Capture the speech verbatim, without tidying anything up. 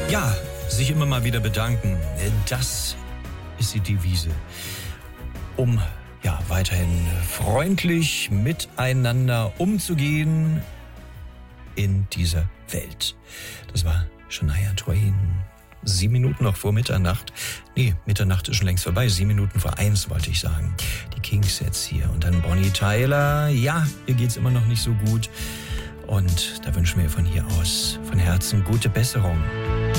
Ja, sich immer mal wieder bedanken. Das ist die Devise, um ja weiterhin freundlich miteinander umzugehen in dieser Welt. Das war Shania Twain. Sieben Minuten noch vor Mitternacht. Nee, Mitternacht ist schon längst vorbei. Sieben Minuten vor eins, wollte ich sagen. Die Kings jetzt hier. Und dann Bonnie Tyler. Ja, ihr geht's immer noch nicht so gut. Und da wünschen wir von hier aus von Herzen gute Besserung.